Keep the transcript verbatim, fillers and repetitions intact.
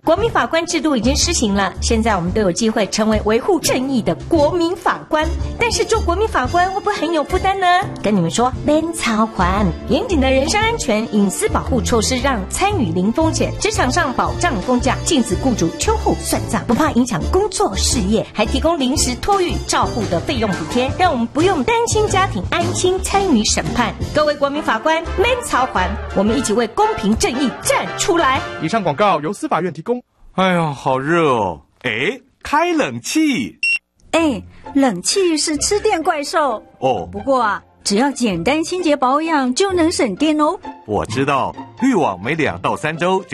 国民法官制度已经施行了，现在我们都有机会成为维护正义的国民法官。但是做国民法官会不会很有负担呢？跟你们说，免操还严谨的人身安全、隐私保护措施，让参与零风险，职场上保障公假，禁止雇主秋后算账，不怕影响工作事业，还提供临时托育照护的费用补贴，让我们不用担心家庭，安心参与审判。各位国民法官，免操还，我们一起为公平正义站出来。 以上广告由司法院提供。 哎呀，好热哦！哎，开冷气。 哎，冷气是吃电怪兽哦。 不过啊，只要简单清洁保养就能省电哦。 我知道，滤网每两到三周